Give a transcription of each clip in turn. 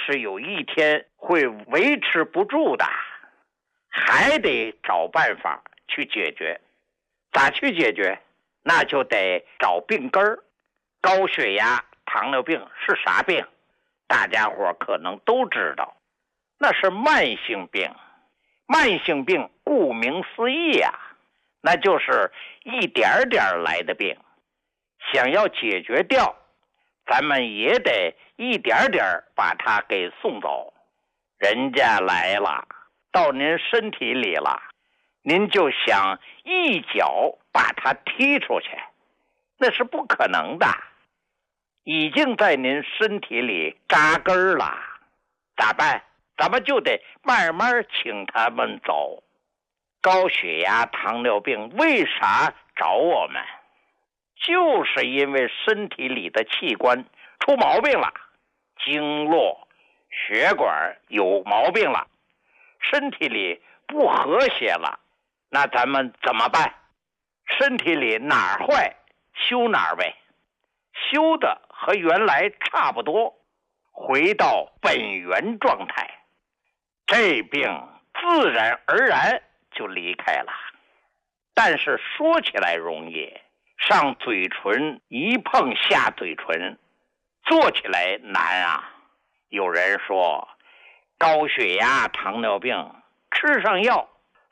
是有一天会维持不住的，还得找办法去解决。咋去解决？那就得找病根儿。高血压、糖尿病是啥病？大家伙可能都知道，那是慢性病。慢性病顾名思义啊，那就是一点点来的病。想要解决掉，咱们也得一点点把它给送走。人家来了，到您身体里了，您就想一脚把它踢出去，那是不可能的。已经在您身体里扎根了，咋办？咱们就得慢慢请他们走。高血压、糖尿病为啥找我们？就是因为身体里的器官出毛病了，经络、血管有毛病了，身体里不和谐了。那咱们怎么办？身体里哪儿坏修哪儿呗，修的和原来差不多，回到本源状态，这病自然而然就离开了。但是说起来容易，上嘴唇一碰下嘴唇，做起来难啊。有人说高血压、糖尿病吃上药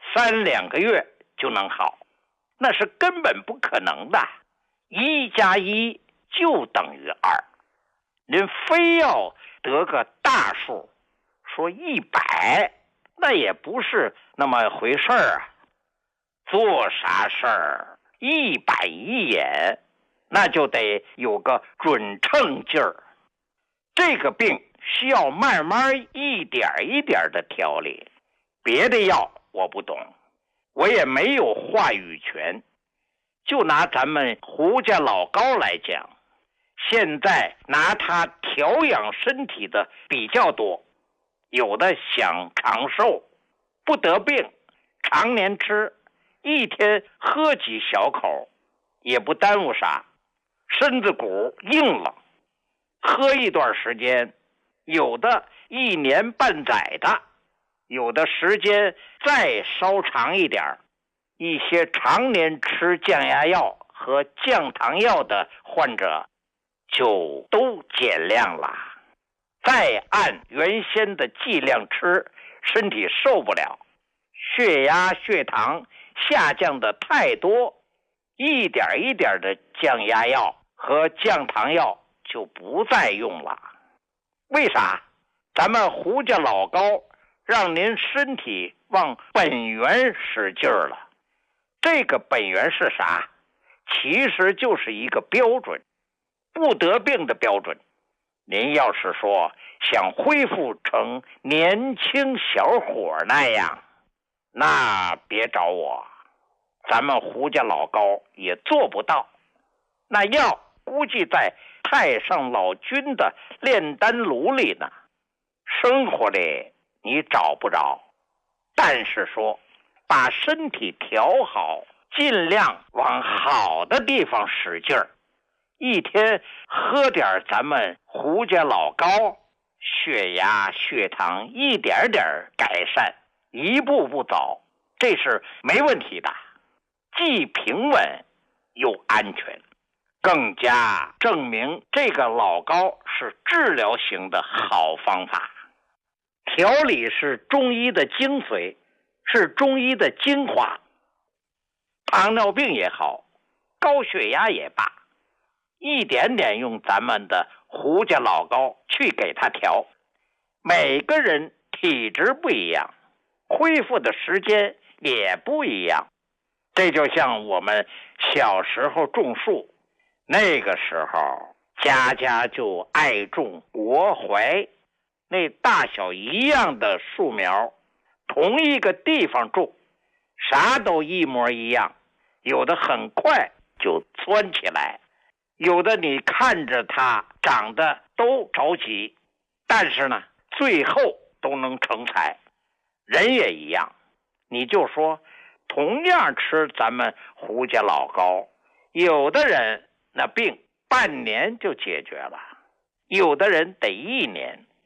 3-2个月就能好，那是根本不可能的。1+1就等于2，您非要得个大数，说100，那也不是那么回事儿啊。做啥事儿一板一眼，那就得有个准称劲儿。这个病需要慢慢一点一点的调理，别的药我不懂，我也没有话语权。就拿咱们胡家老高来讲，现在拿它调养身体的比较多，有的想长寿，不得病，常年吃，一天喝几小口也不耽误啥，身子骨硬了，喝一段时间，有的1年半载的，有的时间再稍长一点。一些常年吃降压药和降糖药的患者就都减量了，再按原先的剂量吃，身体受不了，血压、血糖下降的太多，一点一点的降压药和降糖药就不再用了。为啥？咱们胡家老高让您身体往本源使劲儿了。这个本源是啥？其实就是一个标准，不得病的标准。您要是说想恢复成年轻小伙那样，那别找我，咱们胡家老高也做不到。那药估计在太上老君的炼丹炉里呢，生活里你找不着。但是说把身体调好，尽量往好的地方使劲儿，一天喝点咱们胡家老高，血压、血糖一点点改善，一步步走，这是没问题的，既平稳又安全，更加证明这个老高是治疗型的好方法。调理是中医的精髓，是中医的精华。糖尿病也好，高血压也罢，一点点用咱们的胡家老高去给他调。每个人体质不一样，恢复的时间也不一样。这就像我们小时候种树，那个时候家家就爱种国槐，那大小一样的树苗，同一个地方种，啥都一模一样，有的很快就蹿起来，有的你看着它长得都着急，但是呢最后都能成材。人也一样，你就说同样吃咱们胡家老高，有的人那病半年就解决了，有的人得1年，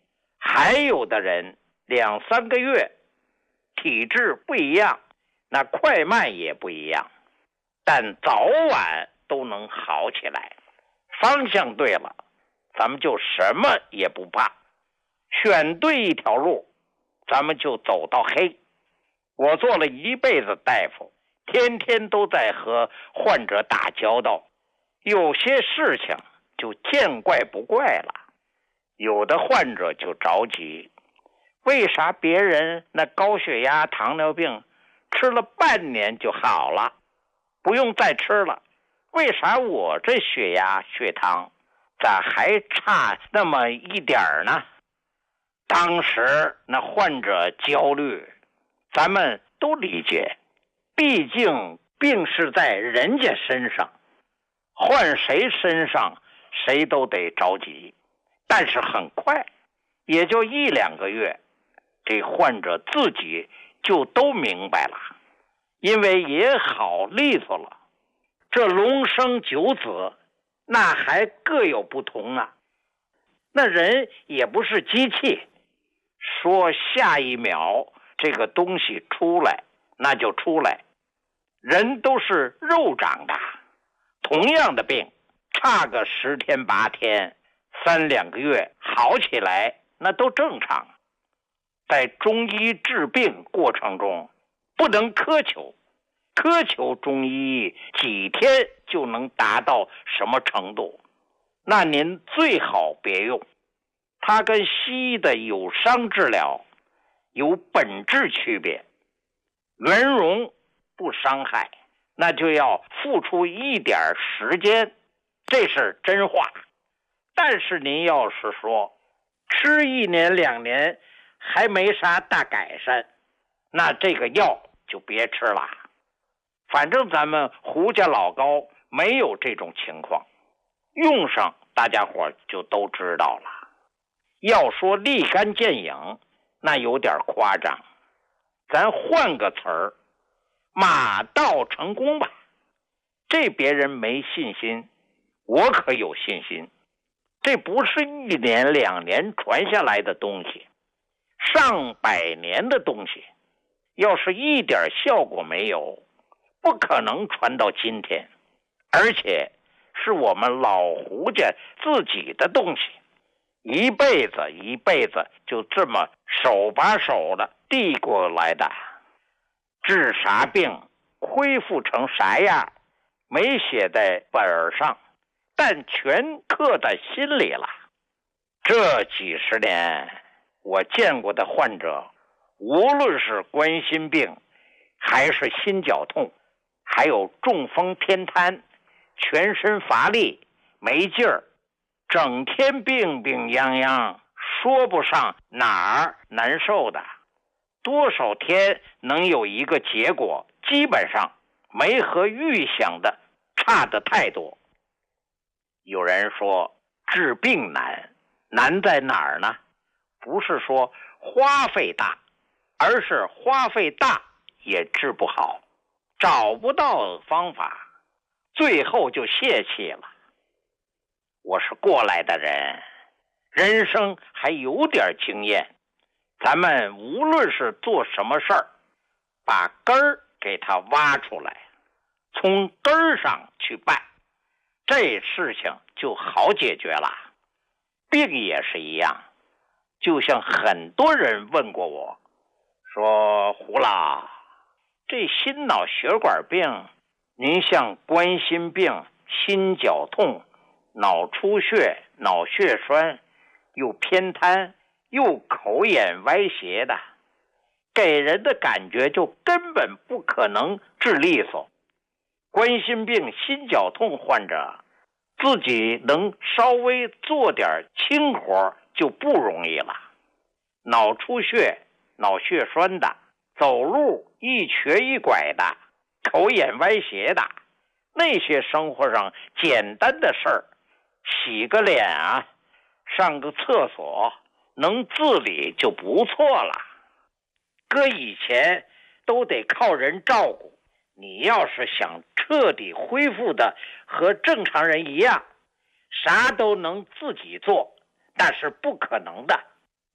还有的人2-3个月，体质不一样，那快慢也不一样，但早晚都能好起来。方向对了，咱们就什么也不怕，选对一条路，咱们就走到黑。我做了一辈子大夫，天天都在和患者打交道，有些事情就见怪不怪了。有的患者就着急，为啥别人那高血压、糖尿病吃了半年就好了，不用再吃了，为啥我这血压、血糖咋还差那么一点呢？当时那患者焦虑，咱们都理解，毕竟病是在人家身上，换谁身上谁都得着急。但是很快，也就1-2个月，这患者自己就都明白了，因为也好利索了。这龙生九子，那还各有不同啊。那人也不是机器，说下一秒这个东西出来，那就出来。人都是肉长的，同样的病，差个10天8天3-2个月好起来，那都正常。在中医治病过程中，不能苛求中医几天就能达到什么程度，那您最好别用。它跟西医的有伤治疗有本质区别，圆融不伤害，那就要付出一点时间，这是真话。但是您要是说吃1年2年还没啥大改善，那这个药就别吃了。反正咱们胡家老高没有这种情况，用上大家伙就都知道了。要说立竿见影，那有点夸张，咱换个词儿，马到成功吧。这别人没信心，我可有信心。这不是1年2年传下来的东西，上百年的东西，要是一点效果没有，不可能传到今天。而且是我们老胡家自己的东西，一辈子就这么手把手的递过来的。治啥病，恢复成啥样，没写在本上，但全刻在心里了。这几十年我见过的患者，无论是冠心病还是心绞痛，还有中风偏瘫，全身乏力没劲儿，整天病病殃殃，说不上哪儿难受的，多少天能有一个结果，基本上没和预想的差得太多。有人说治病难在哪儿呢？不是说花费大，而是花费大也治不好，找不到方法，最后就泄气了。我是过来的人，人生还有点经验，咱们无论是做什么事儿，把根儿给它挖出来，从根儿上去办，这事情就好解决了。病也是一样，就像很多人问过我，说胡老，这心脑血管病，您像冠心病、心绞痛、脑出血、脑血栓，又偏瘫，又口眼歪斜的，给人的感觉就根本不可能治利索。冠心病、心绞痛患者自己能稍微做点轻活就不容易了。脑出血、脑血栓的，走路一瘸一拐的，口眼歪斜的，那些生活上简单的事儿，洗个脸啊，上个厕所，能自理就不错了。搁以前都得靠人照顾，你要是想彻底恢复的和正常人一样，啥都能自己做，那是不可能的。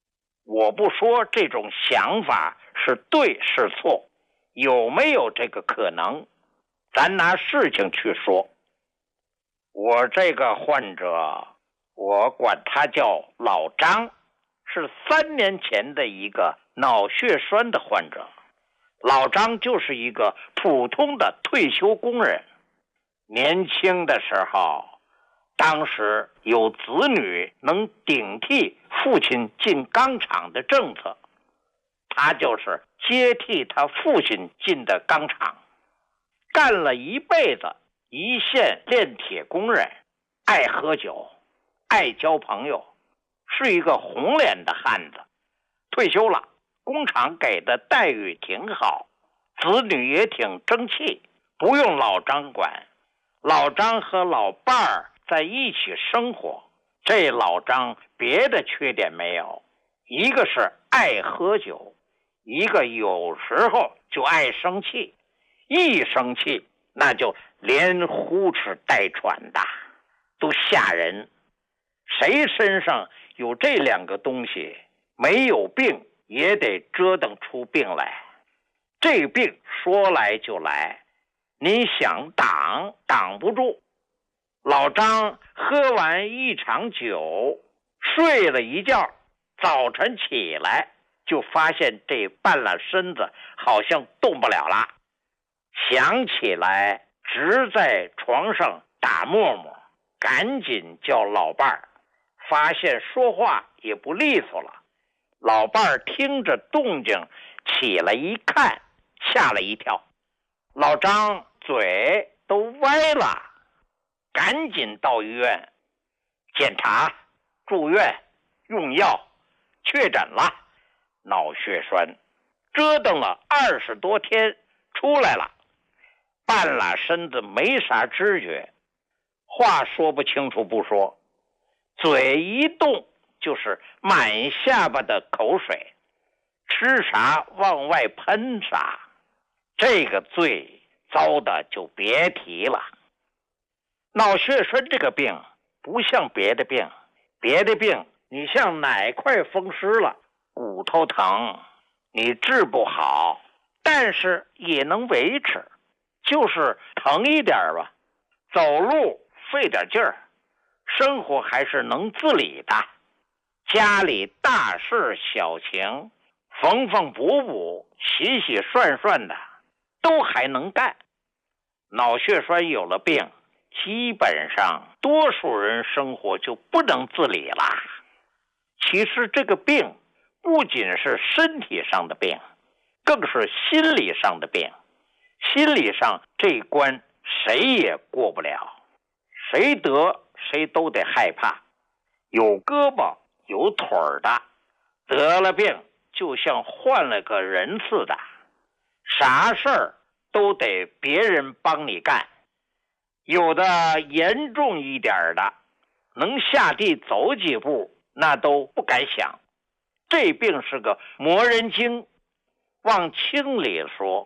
我不说这种想法是对是错，有没有这个可能，咱拿事情去说。我这个患者，我管他叫老张，是3年前的一个脑血栓的患者。老张就是一个普通的退休工人，年轻的时候，当时有子女能顶替父亲进钢厂的政策，他就是接替他父亲进的钢厂，干了一辈子一线炼铁工人，爱喝酒，爱交朋友，是一个红脸的汉子。退休了，工厂给的待遇挺好，子女也挺争气，不用老张管。老张和老伴儿在一起生活，这老张别的缺点没有，一个是爱喝酒，一个有时候就爱生气，一生气那就连呼哧带喘的，都吓人。谁身上有这2个东西，没有病也得折腾出病来。这病说来就来，你想挡不住。老张喝完一场酒，睡了一觉，早晨起来就发现这半拉身子好像动不了了，想起来直在床上打沫沫，赶紧叫老伴儿，发现说话也不利索了。老伴儿听着动静起来一看，吓了一跳，老张嘴都歪了，赶紧到医院检查、住院、用药，确诊了脑血栓，折腾了20多天出来了，半拉身子没啥知觉，话说不清楚不说，嘴一动就是满下巴的口水，吃啥往外喷啥，这个最糟的就别提了。脑血栓这个病不像别的病，别的病你像哪块风湿了，骨头疼，你治不好，但是也能维持，就是疼一点吧，走路费点劲儿，生活还是能自理的，家里大事小情，缝缝补补，洗洗涮涮的，都还能干。脑血栓有了病，基本上多数人生活就不能自理了。其实这个病不仅是身体上的病，更是心理上的病。心理上这一关谁也过不了，谁得谁都得害怕。有胳膊有腿儿的，得了病就像换了个人似的，啥事儿都得别人帮你干。有的严重一点的，能下地走几步那都不敢想。这病是个磨人精，往轻里说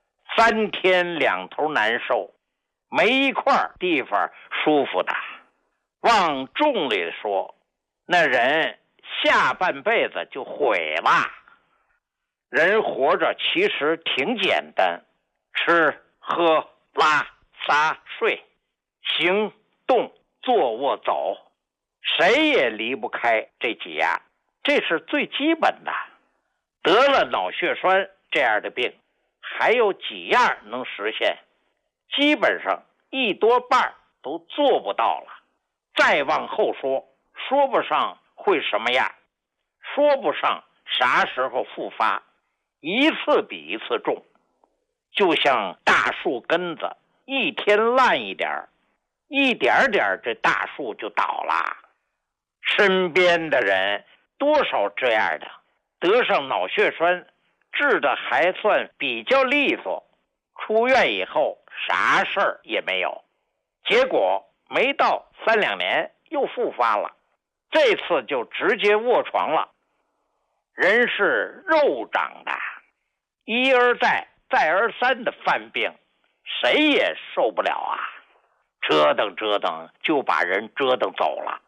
，3天2头难受，没一块地方舒服的。往重里说，那人下半辈子就毁了。人活着其实挺简单，吃喝拉撒睡，行动坐卧走，谁也离不开这几样，这是最基本的。得了脑血栓这样的病，还有几样能实现，基本上一多半都做不到了。再往后说，说不上会什么样，说不上啥时候复发，一次比一次重，就像大树根子，一天烂一点，一点点这大树就倒了。身边的人多少这样的，得上脑血栓，治的还算比较利索，出院以后啥事儿也没有，结果没到3、2年又复发了，这次就直接卧床了。人是肉长的，一而再再而三的犯病，谁也受不了啊，折腾折腾就把人折腾走了。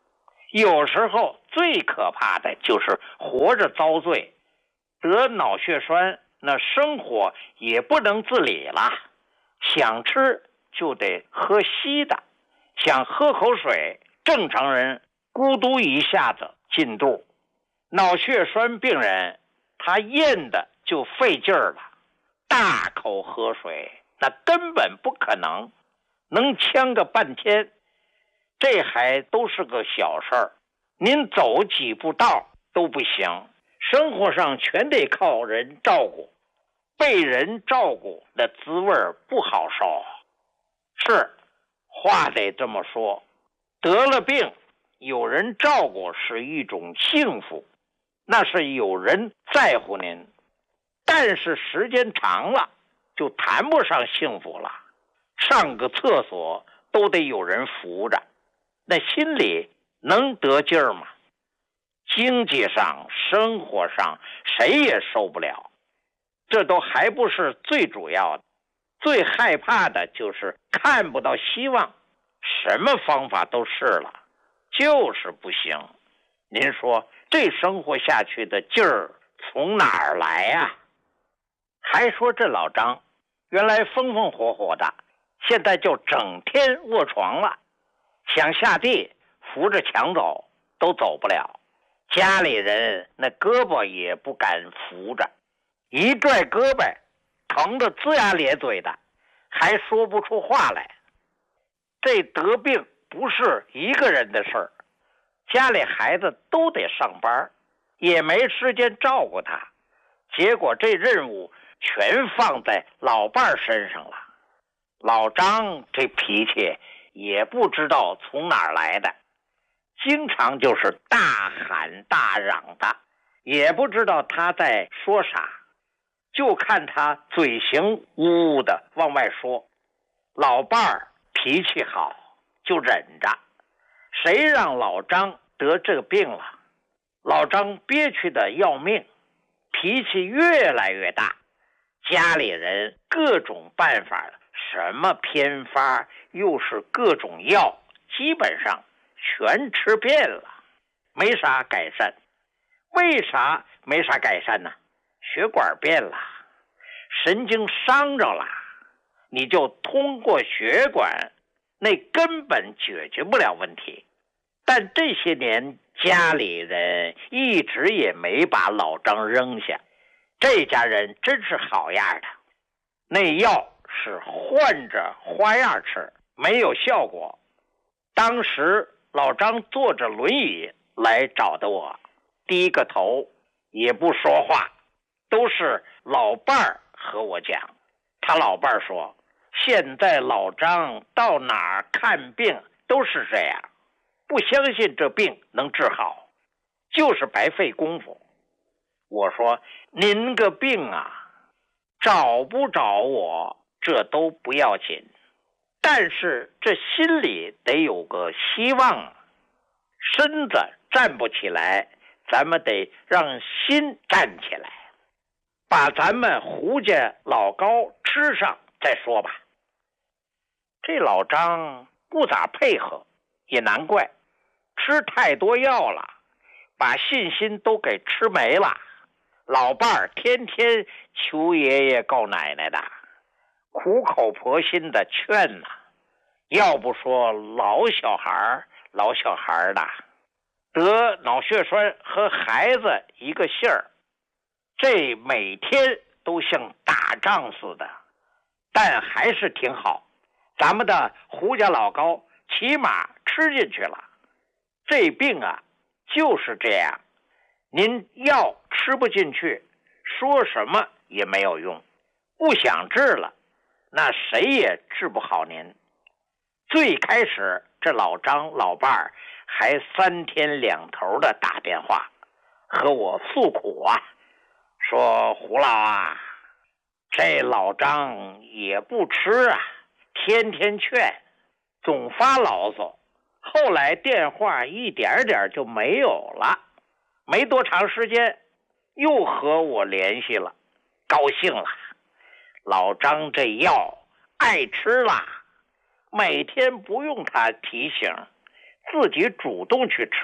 有时候最可怕的就是活着遭罪，得脑血栓，那生活也不能自理了，想吃就得喝稀的，想喝口水，正常人咕嘟一下子进肚。脑血栓病人他咽的就费劲儿了，大口喝水那根本不可能，能呛个半天。这还都是个小事儿，您走几步道都不行，生活上全得靠人照顾，被人照顾的滋味不好受。是，话得这么说，得了病有人照顾是一种幸福，那是有人在乎您，但是时间长了就谈不上幸福了，上个厕所都得有人扶着，那心里能得劲儿吗？经济上生活上谁也受不了，这都还不是最主要的，最害怕的就是看不到希望，什么方法都试了就是不行。您说这生活下去的劲儿从哪儿来呀？还说这老张原来风风火火的，现在就整天卧床了，想下地扶着墙走都走不了，家里人那胳膊也不敢扶着，一拽胳膊疼得龇牙咧嘴的，还说不出话来。这得病不是一个人的事儿，家里孩子都得上班，也没时间照顾他，结果这任务全放在老伴身上了。老张这脾气也不知道从哪儿来的，经常就是大喊大嚷的，也不知道他在说啥，就看他嘴型呜呜的往外说。老伴儿脾气好就忍着，谁让老张得这个病了，老张憋屈的要命，脾气越来越大，家里人各种办法，什么偏方又是各种药，基本上全吃遍了，没啥改善。为啥没啥改善呢？血管变了，神经伤着了，你就通过血管，那根本解决不了问题。但这些年家里人一直也没把老张扔下，这家人真是好样的，那药是换着花样吃，没有效果。当时老张坐着轮椅来找的我，低个头也不说话，都是老伴儿和我讲。他老伴儿说，现在老张到哪儿看病都是这样，不相信这病能治好，就是白费功夫。我说，您个病啊，找不着我这都不要紧，但是这心里得有个希望，身子站不起来，咱们得让心站起来，把咱们胡家老高吃上再说吧。这老张不咋配合，也难怪，吃太多药了，把信心都给吃没了。老伴儿天天求爷爷告奶奶的，苦口婆心的劝呐，要不说老小孩的得脑血栓和孩子一个姓儿，这每天都像打仗似的，但还是挺好。咱们的胡家老高起码吃进去了。这病啊就是这样，您药吃不进去，说什么也没有用，不想治了，那谁也治不好您。最开始这老张老伴儿还3天2头的打电话和我诉苦啊，说胡老啊，这老张也不吃啊，天天劝，总发牢骚，后来电话一点点就没有了，没多长时间又和我联系了，高兴了，老张这药爱吃了，每天不用他提醒，自己主动去吃，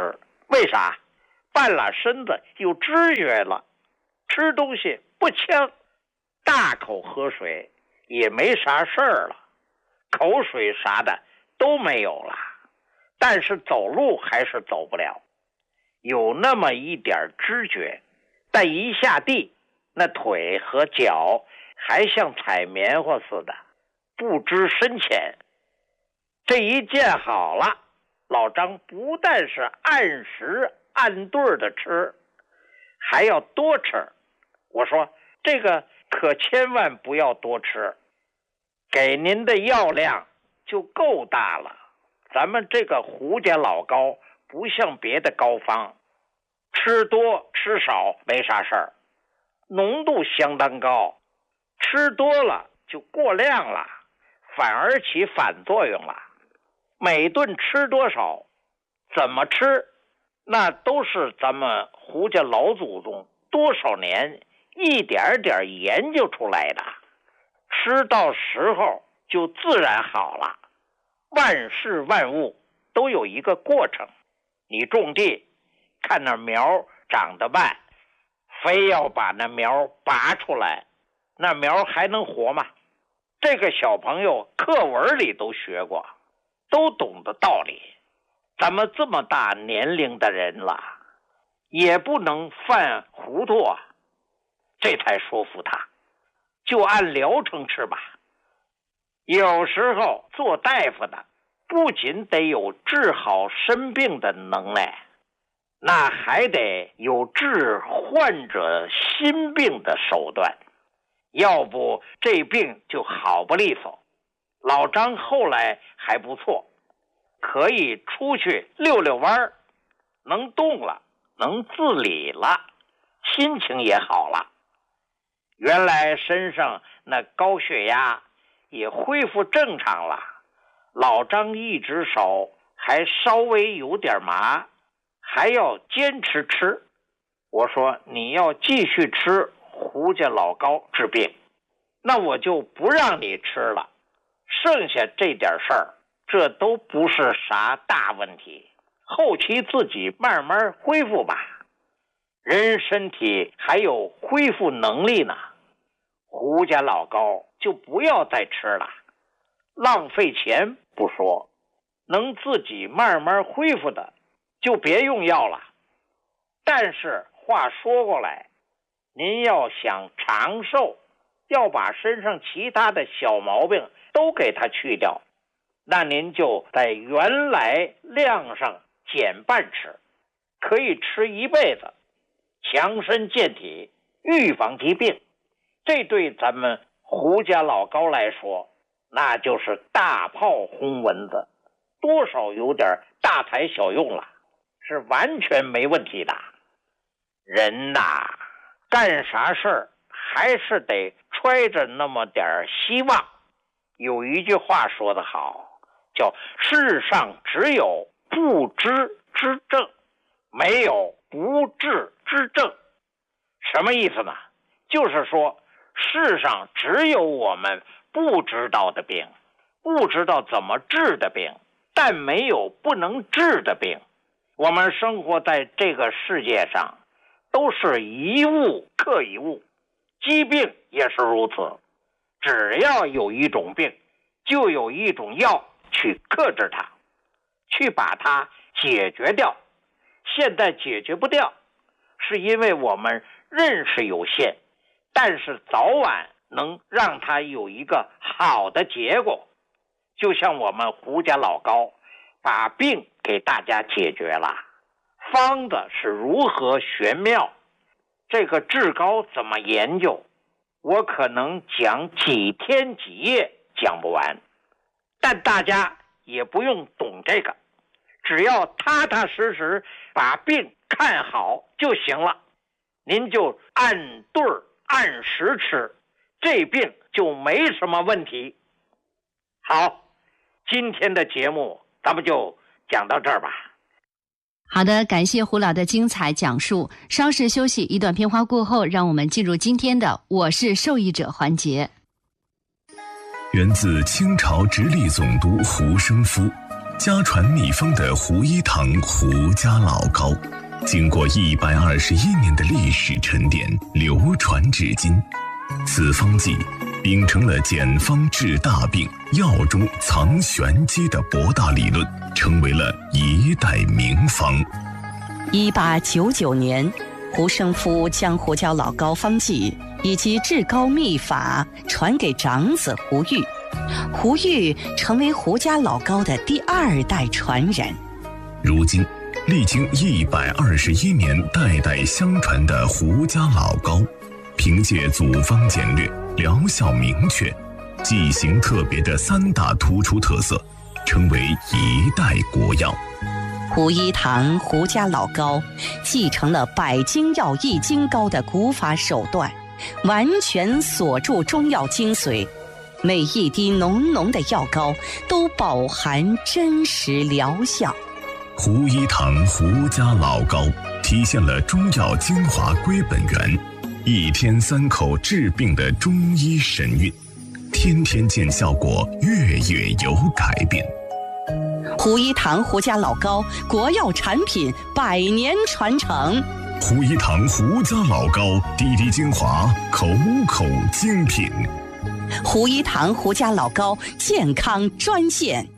为啥？半拉身子有知觉了，吃东西不呛，大口喝水也没啥事儿了，口水啥的都没有了，但是走路还是走不了，有那么一点知觉，但一下地，那腿和脚还像踩棉花似的，不知深浅。这一见好了，老张不但是按时按对的吃，还要多吃。我说这个可千万不要多吃，给您的药量就够大了。咱们这个胡家老膏不像别的膏方，吃多吃少没啥事儿，浓度相当高，吃多了就过量了，反而起反作用了。每顿吃多少，怎么吃，那都是咱们胡家老祖宗多少年一点点研究出来的，吃到时候就自然好了。万事万物都有一个过程，你种地看那苗长得慢，非要把那苗拔出来，那苗还能活吗？这个小朋友课文里都学过，都懂得道理。咱们这么大年龄的人了，也不能犯糊涂啊。这才说服他，就按疗程吃吧。有时候做大夫的不仅得有治好生病的能耐，那还得有治患者心病的手段，要不这病就好不利索。老张后来还不错，可以出去溜溜弯，能动了，能自理了，心情也好了。原来身上那高血压也恢复正常了，老张一只手还稍微有点麻，还要坚持吃。我说你要继续吃胡家老膏治病，那我就不让你吃了。剩下这点事儿，这都不是啥大问题，后期自己慢慢恢复吧。人身体还有恢复能力呢，胡家老膏就不要再吃了，浪费钱不说，能自己慢慢恢复的就别用药了。但是话说过来，您要想长寿，要把身上其他的小毛病都给它去掉，那您就在原来量上减半吃，可以吃一辈子，强身健体，预防疾病。这对咱们胡家老膏来说，那就是大炮轰蚊子，多少有点大材小用了，是完全没问题的。人呐，干啥事儿还是得揣着那么点希望。有一句话说得好，叫世上只有不知之症，没有不治之症。什么意思呢？就是说世上只有我们不知道的病，不知道怎么治的病，但没有不能治的病。我们生活在这个世界上，都是一物克一物，疾病也是如此。只要有一种病，就有一种药去克制它，去把它解决掉。现在解决不掉，是因为我们认识有限，但是早晚能让它有一个好的结果。就像我们胡家老膏把病给大家解决了，方子是如何玄妙，这个治膏怎么研究，我可能讲几天几夜讲不完，但大家也不用懂这个，只要踏踏实实把病看好就行了。您就按对儿按时吃，这病就没什么问题。好，今天的节目咱们就讲到这儿吧。 好的，感谢胡老的精彩讲述。稍事休息，一段片花过后，让我们进入今天的我是受益者环节。 源自清朝直隶总督胡生夫， 家传秘方的胡一堂胡家老膏，经过121年的历史沉淀，流传至今。此方剂秉承了简方治大病、药中藏玄机的博大理论，成为了一代名方。 1899年，胡生夫将胡家老膏方剂以及治膏秘法传给长子胡玉，胡玉成为胡家老膏的第2代传人。 如今，历经121年代代相传的胡家老膏，凭借组方简略、疗效明确、剂型特别的3大突出特色，成为一代国药。 胡一堂胡家老膏继承了百精药易筋膏的古法手段，完全锁住中药精髓，每一滴浓浓的药膏都饱含真实疗效。 胡一堂胡家老膏体现了中药精华归本源，1天3口治病的中医神韵，天天见效果，月月有改变。 胡一堂胡家老膏，国药产品100年传承。 胡一堂胡家老膏，滴滴精华，口口精品。 胡一堂胡家老膏健康专线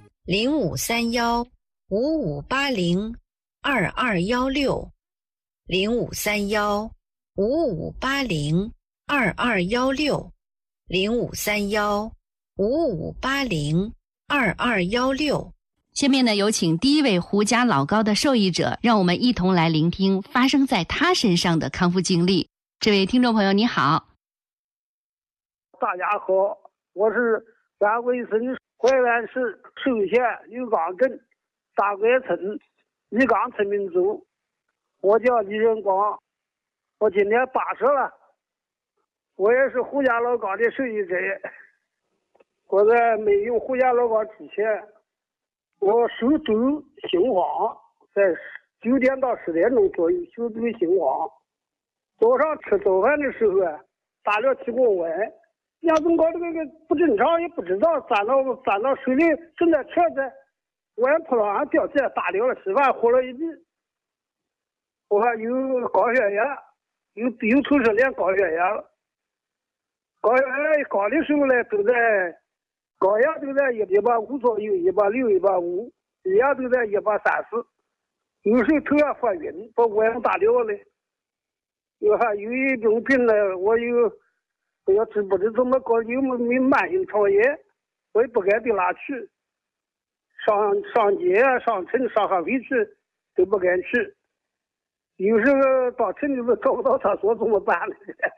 0531-5580-2216，0531-5580-2216。下面呢，有请第一位胡家老膏的受益者，让我们一同来聆听发生在他身上的康复经历。这位听众朋友，你好。 大家好，我是安徽省怀远市寿县玉岗镇大拐村玉岗村民族，我叫李仁光，我今年80了，我也是胡家老膏的受益者。我在没用胡家老膏之前，我手抖心慌，在9点到10点钟左右手抖心慌。早上吃早饭的时候打了起过碗，呀，怎么搞这个不正常也不知道，沾到手里正在吃着，碗扑上掉下来，打掉了，稀饭糊了一地。我还有高血压，有头是连高血压了。高血压高的时候呢，都在高压都在150左右，160、150，低压都在130。有时候头也发晕，把碗打掉了。还有一种病呢，我要知不知怎么搞，有没慢性肠炎，我也不敢到哪去，上街上城上下回去都不敢去。有时候到城里头找不到厕所怎么办呢？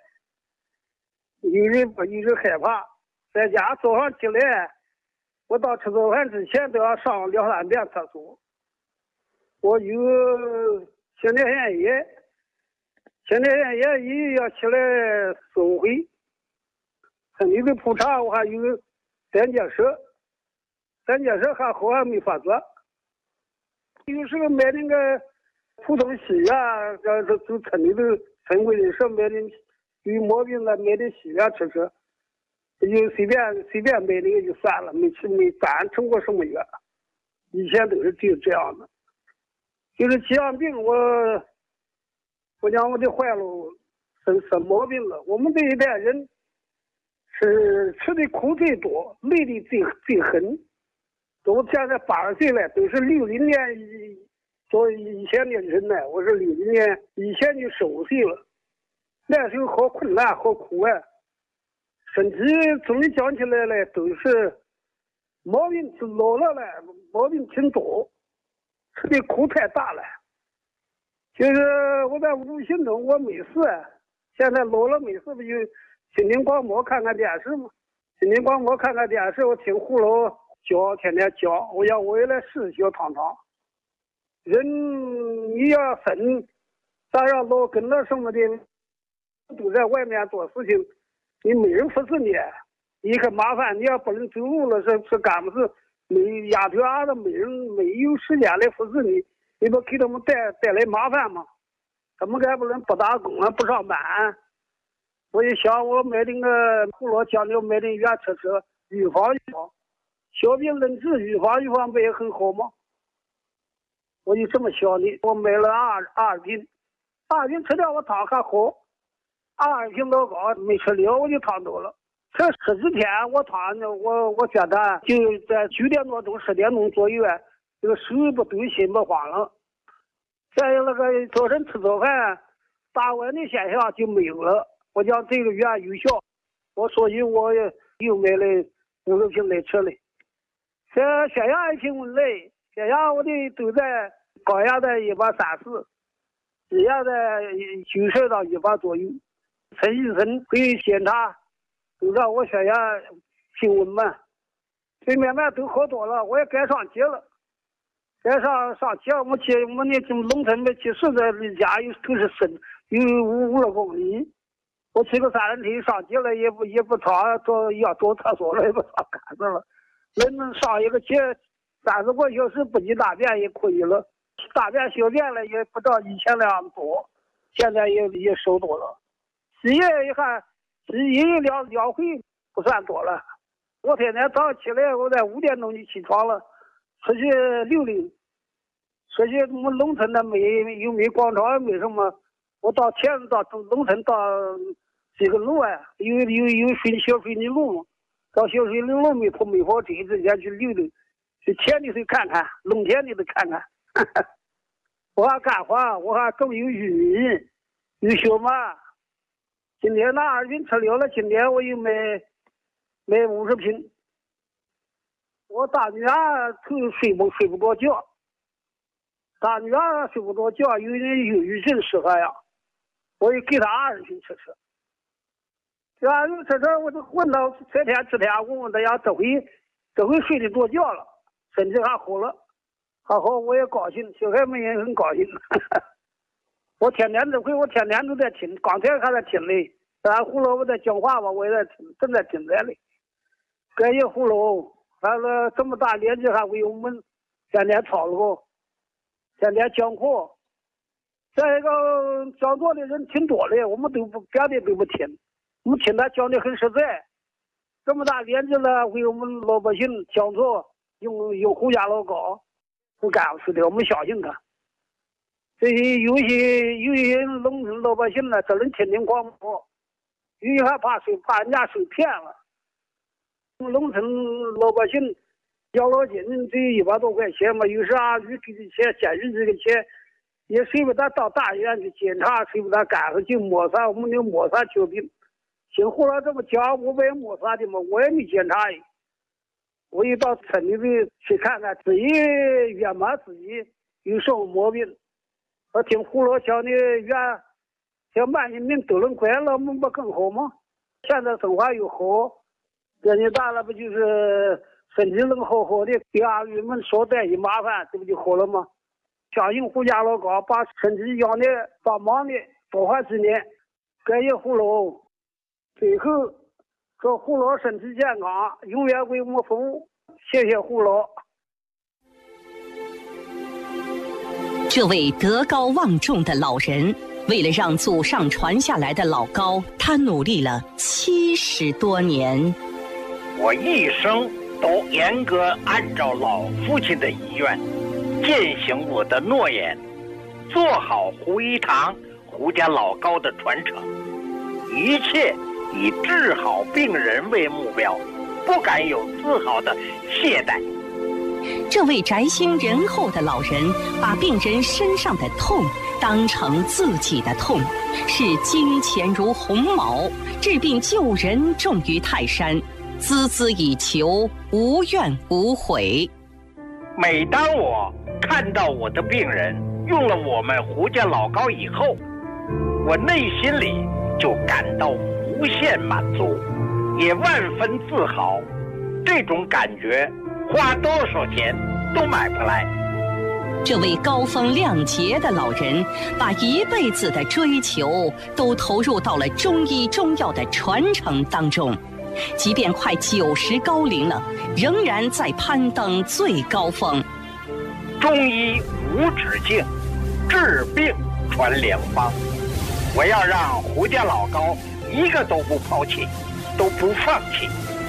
有人害怕，在家早上起来，我到吃早饭之前都要上2、3遍厕所。我有前列腺炎，一要起来4、5回。身体的普查，我还有胆结石还好，还没发作。有时候买那个普通西药，就村里头村规的说买的有毛病了，买点西药吃，就随便买那个就算了，没反成过什么药。以前都是就这样的，就是这样病，我讲我的坏了，生毛病了。我们这一代人是吃的苦最多，累的最狠。都现在80岁了，都是60年做以前的人呢。我是60年以前就15岁了，那时候好困难，好苦啊。身体怎么讲起来呢，都是毛病，老了呢，毛病挺多，吃的苦太大了。就是我在无形中我没事，现在老了没事不就心灵广播看看电视吗？心灵广播看看电视，我听胡老教，天天教，我也来试小尝尝。人你要生，咱要老跟了什么的，都在外面做事情，你没人服侍你，你可麻烦。你要不能走路了，是干不是没丫头伢子，没有时间来服侍你，你不给他们带来麻烦吗？他们还不能不打工啊，不上班。我一想，我买那个胡老讲究买点药吃，预防。 小病能治，预防不也很好吗？我就这么想的。我买了2瓶吃掉我汤还好，2瓶老高没吃了我就躺倒了。这10几天我躺呢，我觉得就在9点多钟10点钟左右，这个手不对心不慌了。再那个早晨吃早饭打完的现象就没有了。我讲这个药有效，所以我又买了5、6瓶来吃了。这血压1瓶来，血压我的都在高压的134，低压的90到100左右。陈医生会检查，都让我血压平稳嘛。这慢慢都好多了，我也该上街了。该上街，我那农村的去实在离家都是深，有5-6公里。我骑个3轮车上街了，也不长，要走厕所了，也不上干子了。能上一个街30多小时不挤大便也可以了，大便小便了也不到以前那样多，现在也少多了。洗液一看，洗液2回不算多了。我天天早上起来，我在5点钟就起床了，出去溜溜，出去我们农村的又没广场，也没什么。我到农村到这个路有小水泥路，到小水泥路没跑车，直接去溜溜，去田里头看看，农田里头看看。我还干活，我还种有玉米，有小麦。今天那2瓶吃了，今天我又买50瓶。我大女儿睡不着觉，有点忧郁症适合呀，我又给她20瓶吃。这20瓶吃，我就问到这天我问他呀，这回睡得着觉了，身体还好了，还好我也高兴，小孩们也很高兴。我天天都在听，刚才还在听嘞。胡老我在讲话吧，我也正在听着嘞。感谢胡老，他说这么大年纪还为我们天天操劳，天天讲课。再一个讲座的人挺多的，我们别的都不听，我们听他讲的很实在。这么大年纪了，为我们老百姓讲座，用胡家老高，不干事的，我们相信他。这些有些农村老百姓呢，只能听广播，有些还怕人家受骗了。农村老百姓养老金这100多块钱嘛，有时给的钱，减去这个钱，也舍不得到大医院去检查，舍不得干活就抹杀，我们就抹杀交病。听胡老这么讲，我也抹杀的嘛，我也没检查。我一到村里头去看看，自己约摸自己有什么毛病。我听胡老讲的药，像慢性病都能管了，不更好吗？现在生活又好，年纪大了不就是身体能好的，给俺们少带些麻烦，这不就好了吗？相信胡家老高把身体养的帮忙的多花几年，感谢胡老。最后祝胡老身体健康，永远为我们服务。谢谢胡老。 这位德高望重的老人，为了让祖上传下来的老高，他努力了70多年。 我一生都严格按照老父亲的遗愿，践行我的诺言，做好胡一堂胡家老高的传承，一切以治好病人为目标，不敢有丝毫的懈怠。 这位宅心仁厚的老人，把病人身上的痛当成自己的痛，视金钱如鸿毛，治病救人重于泰山，孜孜以求，无怨无悔。 每当我看到我的病人用了我们胡家老高以后，我内心里就感到无限满足，也万分自豪。这种感觉花多少钱都买不来。 这位高风亮节的老人，把一辈子的追求都投入到了中医中药的传承当中，即便快90高龄了，仍然在攀登最高峰。 中医无止境，治病传良方。我要让胡家老高一个都不抛弃，都不放弃。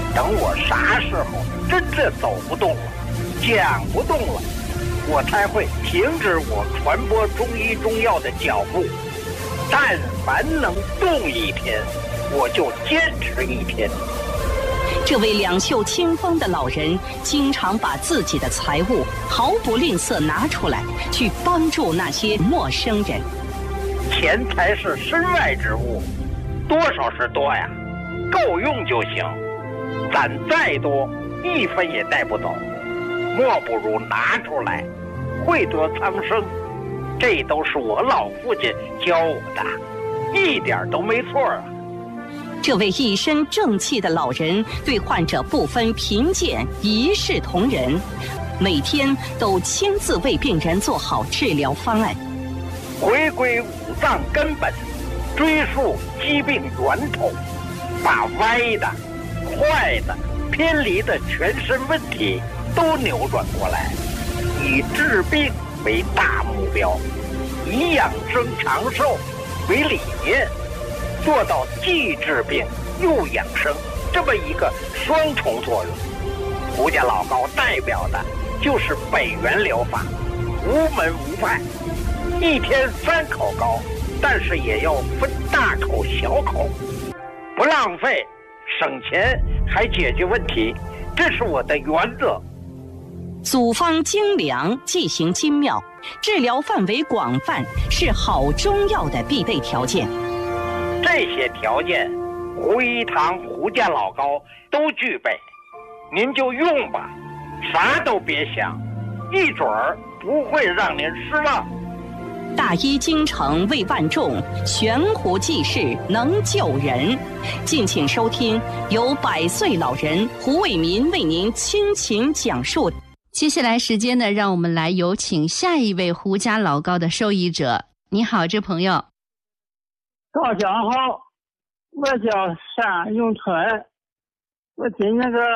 等我啥时候真正走不动了，讲不动了，我才会停止我传播中医中药的脚步。但凡能动一天，我就坚持一天。 这位两袖清风的老人，经常把自己的财物毫不吝啬拿出来，去帮助那些陌生人。 钱财是身外之物，多少是多呀，够用就行。攒再多，一分也带不走，莫不如拿出来，惠得苍生。这都是我老父亲教我的，一点都没错啊。 这位一身正气的老人对患者不分贫贱，一视同仁，每天都亲自为病人做好治疗方案， 回归五脏根本，追溯疾病源头，把歪的、坏的、偏离的全身问题都扭转过来，以治病为大目标，以养生长寿为理念，做到既治病又养生这么一个双重作用。胡家老高代表的就是北元疗法，无门无派，一天3口膏，但是也要分大口小口，不浪费，省钱还解决问题，这是我的原则。 组方精良，剂型精妙，治疗范围广泛，是好中药的必备条件。 这些条件，胡一堂胡家老高都具备，您就用吧，啥都别想，一准儿不会让您失望。 大医精诚为万众，悬壶济世能救人。敬请收听由100岁老人胡卫民为您倾情讲述。 接下来时间呢，让我们来有请下一位胡家老高的受益者。你好，这朋友。 大家好，我叫单永春，我今年个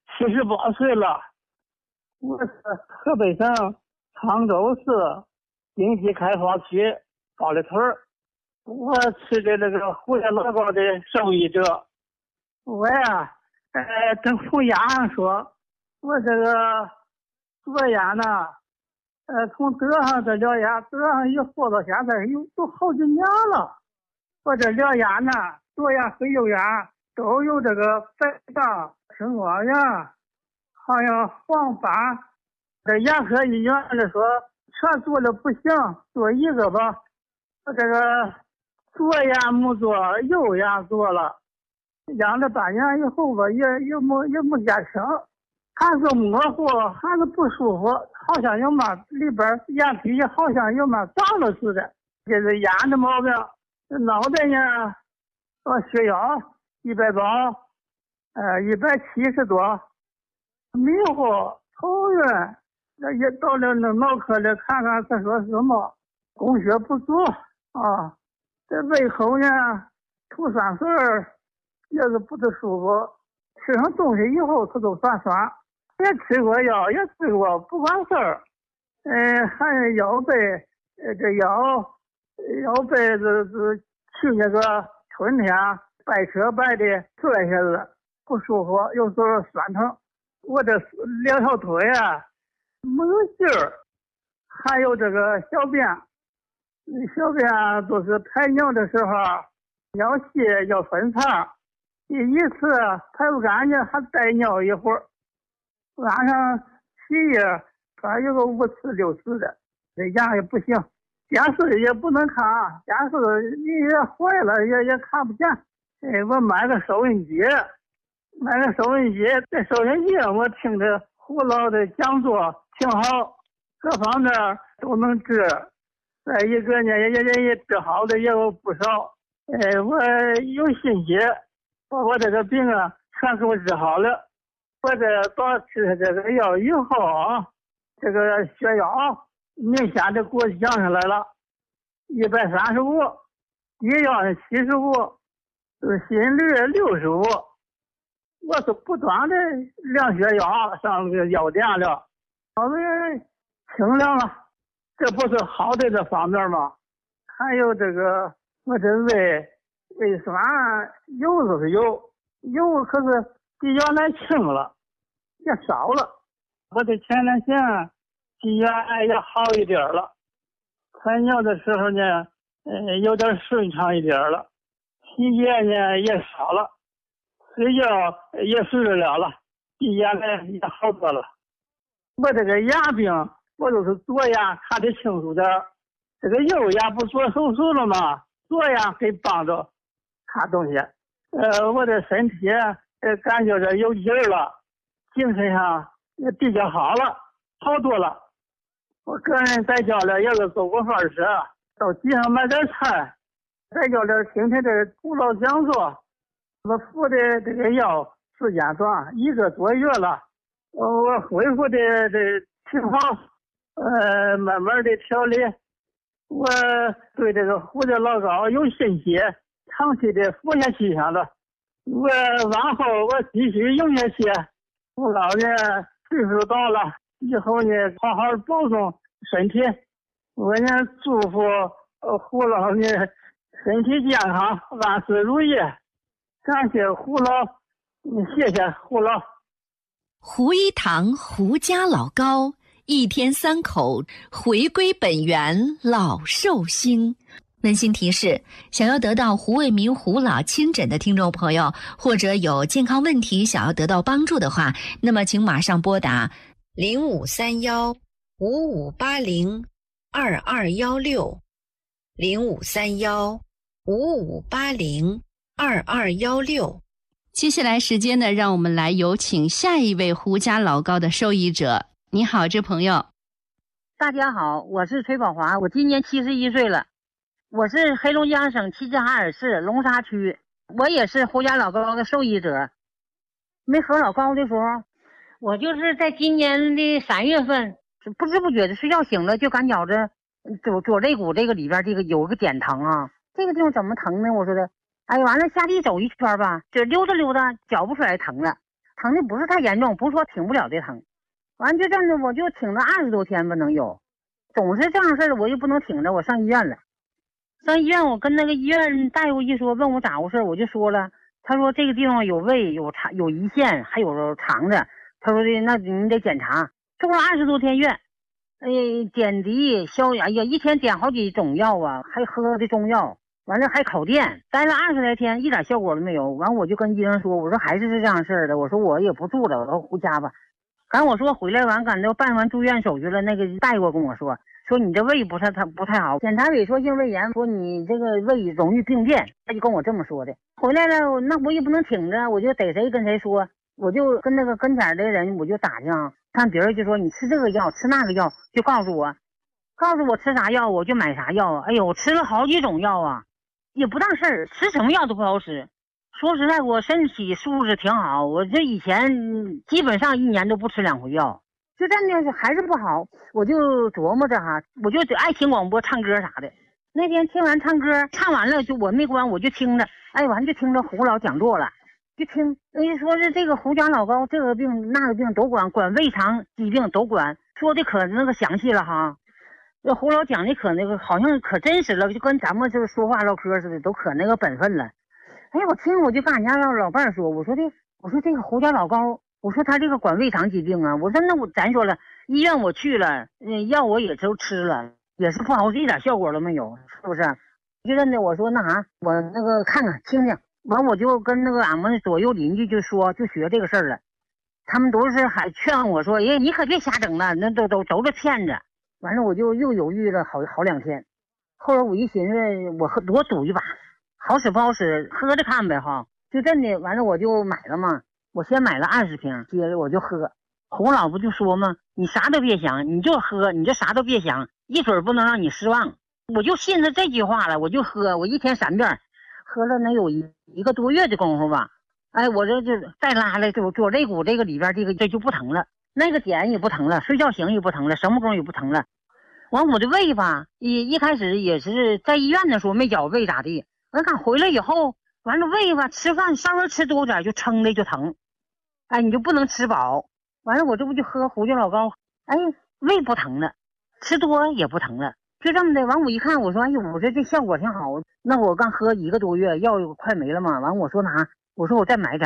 78岁了，我是河北省沧州市经济开发区高丽屯，我是这个胡家老高的受益者。我呀，跟胡家说，我这个左眼呢，从得上这两眼，得上以后到现在都好几年了。我这两眼呢，左眼和右眼都有这个白障、青光眼，好像黄斑。这眼科医院的说全做了不行，做一个吧。我这个左眼没做，右眼做了，养了半年以后吧，也没见成，还是模糊，还是不舒服，好像有嘛里边眼皮好像有嘛长了似的，这是眼的毛病。脑袋呢，血压180， 170多，迷糊头晕，也到了那脑科里看看，他说什么供血不足啊。这胃口呢，吐酸水也是不太舒服，吃上东西以后他都酸酸，也吃过药，也吃过不管事儿，还有腰背，这腰背是去那个春天掰车掰的坐下子不舒服，有时候酸疼。我这2条腿啊没有劲儿，还有这个小便都是排尿的时候尿稀要分肠，第一次排不干净还带尿一会儿，晚上洗夜还有个5次6次的，这眼也不行。电视也不能看，电视你也坏了，也看不见。我买个收音机，这收音机我听着胡老的讲座挺好，各方面都能治。再一个呢，也治好的也有不少。我有信心，把我这个病啊全给我治好了。我这到吃这个药以后啊，这个血压明显的给我降下来了，135，低压是75，心率65。我是不断的量血压上个药店了，稍微清凉了，这不是好的这方面吗？还有这个我这胃酸有，可是比原来轻了，也少了。我的前列腺比原来也好一点了，排尿的时候呢，有点顺畅一点了，体液呢也少了，睡觉也睡得了，比原来也好多了。我这个牙病，我都是左牙卡得清楚点，这个右牙不做手术了吗？左牙给帮着卡东西。我的身体感觉着有劲儿了，精神上也比较好了，好多了。我个人在家里也是做过饭吃，到集上买点菜，在家里听听这古老讲座。我服的这个药时间短，1个多月了，我恢复的挺好。慢慢的调理，我对这个胡椒老膏有信心，长期的服下去想着，我往后我继续用下去。我老人岁数到了，以后呢好好保重身体。我呢祝福胡老呢身体健康，万事如意。感谢胡老，谢谢胡老。 胡一堂胡家老高，一天3口，回归本源，老寿星。温馨提示：想要得到胡卫民胡老亲诊的听众朋友，或者有健康问题想要得到帮助的话，那么请马上拨打0531-5580-2216 0531-5580-2216。接下来时间呢，让我们来有请下一位胡家老高的受益者。你好，这朋友。 大家好，我是崔宝华，我今年71岁了，我是黑龙江省齐齐哈尔市龙沙区，我也是胡家老高的受益者。没喝老高的时候，我就是在今年的3月份，不知不觉的睡觉醒了，就感觉着左肋骨这个里边这个有个茧疼啊，这个地方怎么疼呢？我说的，哎，完了下地走一圈吧，就溜达溜达，脚不出来疼了，疼的不是太严重，不是说挺不了的疼。完就这样的，我就挺了20多天吧，能有，总是这样事儿，我就不能挺着，我上医院了。上医院，我跟那个医院大夫一说，问我咋回事，我就说了，他说这个地方有胃，有胰腺，还有肠子，他说的那你得检查，住了20多天院，点滴消炎，哎呀，一天点好几种药啊，还喝的中药，完了还烤电，待了20来天，一点效果都没有。完我就跟医生说，我说还是这样事儿的，我说我也不住了，我说回家吧。赶我说回来完，赶到办完住院手续了，那个大夫跟我说你这胃不太好，检查萎缩性胃炎，说你这个胃容易病变，他就跟我这么说的。回来了，那我也不能挺着，我就逮谁跟谁说，我就跟那个跟前的人我就打听，看别人就说你吃这个药吃那个药，就告诉我吃啥药我就买啥药。哎呦，我吃了好几种药啊，也不当事儿，吃什么药都不好使。说实在，我身体素质挺好，我这以前基本上1年都不吃2回药，就真的是还是不好。我就琢磨着哈，我就爱听广播唱歌啥的。那天听完唱歌，唱完了就我没关，我就听着，完就听着胡老讲座了，就听说是这个胡家老高这个病那个病都管胃肠疾病都管，说的可那个详细了哈。这胡老讲的可那个好像可真实了，就跟咱们就是说话唠嗑似的，都可那个本分了。我听我就跟俺家老伴说，我说这个胡家老高，我说他这个管胃肠疾病啊，我说那咱说了，医院我去了，药我也都吃了，也是不好使，一点效果都没有，是不是？就真的我说那啥，我那个看看听听，完我就跟那个俺们左右邻居就学这个事儿了，他们都是还劝我说，你可别瞎整了，那都是骗子。完了我就又犹豫了好2天，后来我一寻思，我赌一把。好使不好使，喝着看呗哈，就真的。完了我就买了嘛，我先买了20瓶，接着我就喝。胡老不就说嘛，你啥都别想，你就喝，你就啥都别想，一准不能让你失望。我就信着这句话了，我就喝，我一天3遍，喝了能有一个多月的功夫吧。我这就再拉了，就左肋骨这个里边这就不疼了，那个点也不疼了，睡觉醒也不疼了，什么功也不疼了。完我的胃吧，一开始也是在医院的时候没觉胃咋地。我看回来以后，完了胃吧，吃饭稍微吃多点就撑的就疼，你就不能吃饱。完了我这不就喝胡椒老高，胃不疼了，吃多也不疼了，就这么的。完我一看，我说我说这效果挺好。那我刚喝1个多月，药快没了嘛。完我说我说我再买点，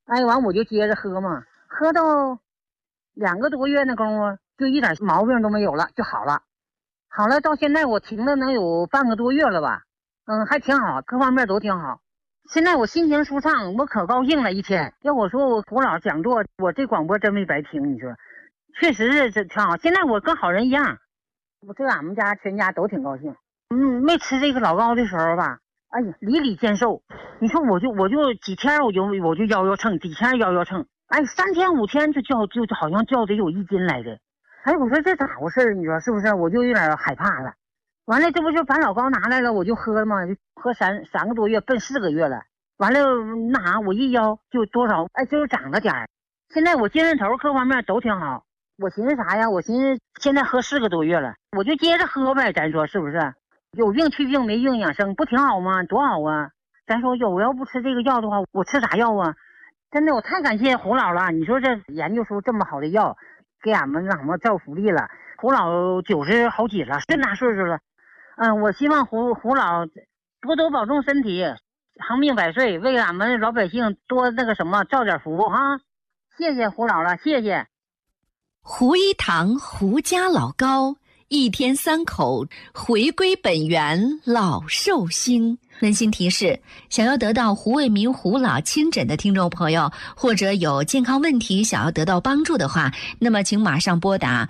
哎，完我就接着喝嘛，喝到2个多月那功夫，就一点毛病都没有了，就好了。好了，到现在我停了能有半个多月了吧，还挺好，各方面都挺好。现在我心情舒畅，我可高兴了一天。要我说我胡老讲座，我这广播真没白听，你说，确实是这挺好。现在我跟好人一样，我这俺们家全家都挺高兴。没吃这个老高的时候吧，哎呀，里里见瘦。你说我就几天我就腰秤，几天腰秤，哎，3天5天就好像掉得有1斤来的。哎，我说这咋回事？你说是不是？我就有点害怕了。完了，这不就把老高拿来了，我就喝嘛，就喝3个多月，奔4个月了。完了那啥，我一腰就多少，哎，就是长了点儿。现在我精神头各方面都挺好。我寻思啥呀？我寻思现在喝4个多月了，我就接着喝呗。咱说是不是？有病去病，没病养生，不挺好吗？多好啊！咱说我要不吃这个药的话，我吃啥药啊？真的，我太感谢胡老了。你说这研究出这么好的药，给俺们造福利了。胡老90好几了，这么大岁数了。我希望胡老多多保重身体，长命百岁，为俺们老百姓多那个什么造点福哈。谢谢胡老了，谢谢。 胡一堂胡家老高，一天3口，回归本源，老寿星。温馨提示：想要得到胡卫民胡老亲诊的听众朋友，或者有健康问题想要得到帮助的话，那么请马上拨打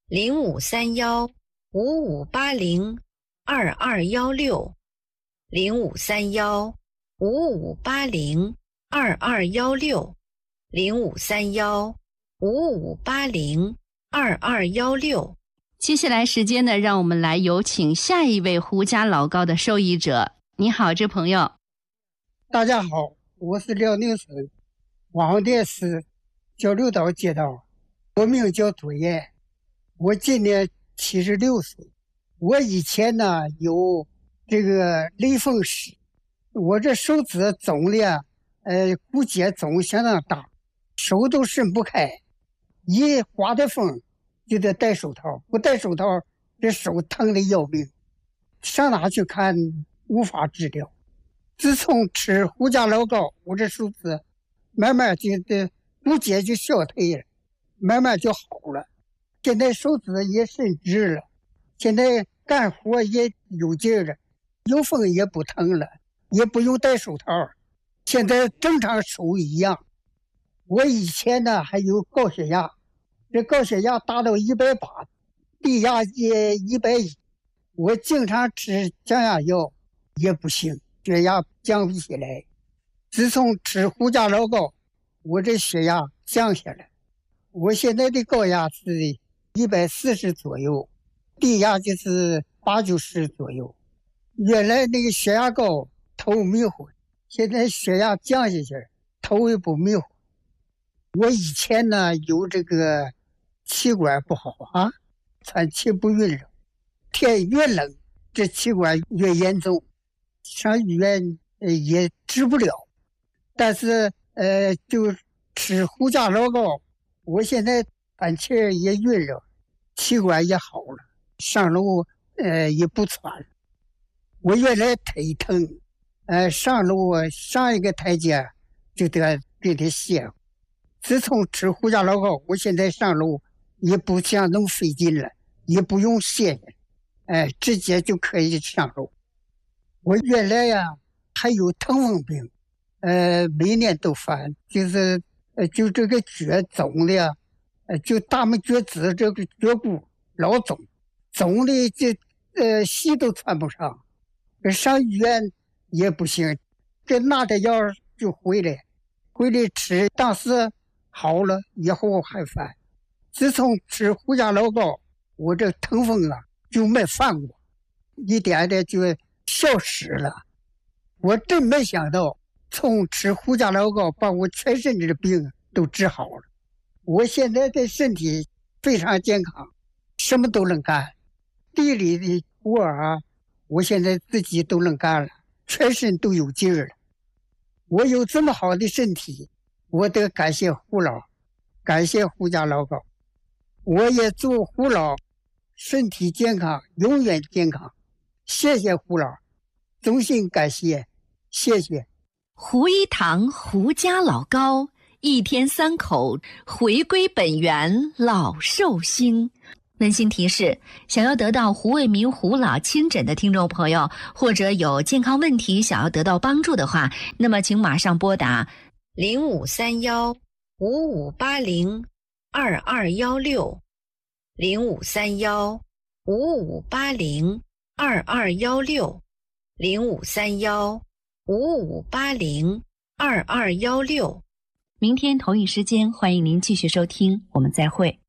0531-5580-2216，0531-5580-2216。接下来时间呢，让我们来有请下一位胡家老高的受益者。你好，这朋友。 大家好，我是辽宁省王店市交流道街道，我名叫杜岩，我今年76岁。我以前呢有这个类风湿，我这手指肿的骨节肿相当大，手都伸不开，一刮的风就得戴手套，不戴手套这手疼的要命，上哪去看无法治疗。自从吃胡家老高，我这手指慢慢就骨节就消退了，慢慢就好了。现在手指也伸直了，现在干活也有劲了，有风也不疼了，也不用戴手套，现在正常手一样。我以前呢还有高血压，这高血压达到180，低压也110，我经常吃降压药也不行，血压降不起来。自从吃胡家老高，我这血压降下来，我现在的高压是140左右，低压就是80-90左右。原来那个血压高头迷糊，现在血压降下去头也不迷糊。我以前呢有这个气管不好啊，喘气不匀了，天越冷这气管越严重，上医院也治不了。但是就吃胡家老高，我现在喘气也匀了，气管也好了，上楼也不喘了。我原来腿疼，上楼上一个台阶就得给它卸。自从吃胡家老高，我现在上楼也不像那么费劲了，也不用卸，直接就可以上楼。我原来呀还有疼风病，每年都犯，就是就这个脚肿的，就大拇脚趾这个脚骨老肿的这鞋都穿不上，上医院也不行，这拿着药就回来吃，当时好了以后还犯。自从吃胡家老高，我这疼风啊就没犯过，一点点就消失了。我真没想到从吃胡家老高把我全身的病都治好了。我现在的身体非常健康，什么都能干，地里的活啊我现在自己都能干了，全身都有劲儿了。我有这么好的身体，我得感谢胡老，感谢胡家老高。我也祝胡老身体健康，永远健康。谢谢胡老，衷心感谢，谢谢。 胡一堂胡家老高， 一天3口，回归本源老寿星。温馨提示：想要得到胡卫民胡老亲诊的听众朋友，或者有健康问题想要得到帮助的话，那么请马上拨打 0531-5580-2216，0531-5580-2216。 明天同一时间，欢迎您继续收听，我们再会。